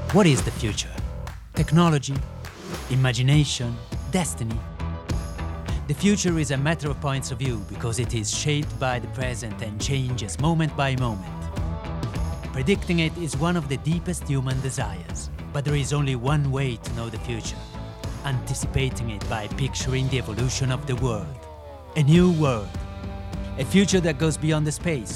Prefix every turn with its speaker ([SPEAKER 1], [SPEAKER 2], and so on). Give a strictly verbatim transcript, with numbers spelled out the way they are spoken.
[SPEAKER 1] What is the future? Technology? Imagination? Destiny? The future is a matter of points of view because it is shaped by the present and changes moment by moment. Predicting it is one of the deepest human desires, but there is only one way to know the future: anticipating it by picturing the evolution of the world. A new world. A future that goes beyond the space